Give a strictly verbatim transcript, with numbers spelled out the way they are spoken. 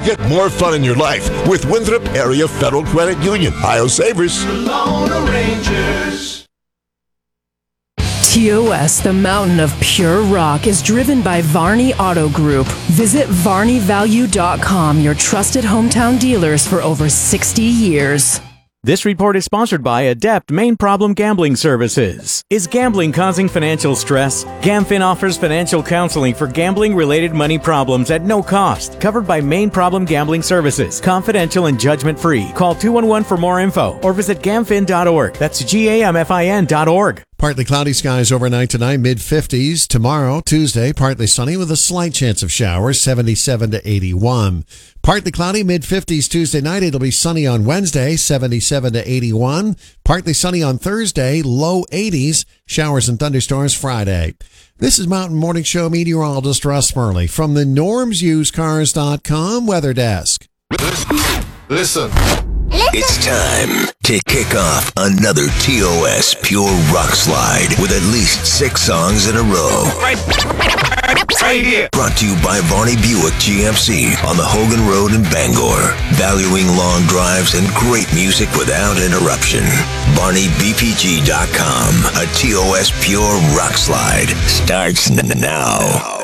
Get more fun in your life with Winthrop Area Federal Credit Union. Ohio savers. Lone Rangers. T O S, the mountain of pure rock, is driven by Varney Auto Group. Visit Varney Value dot com, your trusted hometown dealers for over sixty years. This report is sponsored by Adept Main Problem Gambling Services. Is gambling causing financial stress? GamFin offers financial counseling for gambling-related money problems at no cost. Covered by Main Problem Gambling Services. Confidential and judgment-free. Call two one one for more info or visit gamfin dot org. That's G A M F I N dot org. Partly cloudy skies overnight tonight, mid-fifties. Tomorrow, Tuesday, partly sunny with a slight chance of showers, seventy-seven to eighty-one. Partly cloudy, mid-fifties Tuesday night. It'll be sunny on Wednesday, seventy-seven to eighty-one. Partly sunny on Thursday, low eighties. Showers and thunderstorms Friday. This is Mountain Morning Show meteorologist Russ Murley from the norms used cars dot com Weather Desk. Listen. It's time to kick off another T O S Pure Rock Slide with at least six songs in a row. Right, right here. Brought to you by Varney Buick G M C on the Hogan Road in Bangor. Valuing long drives and great music without interruption. Varney B P G dot com. A T O S Pure Rock Slide starts n- now.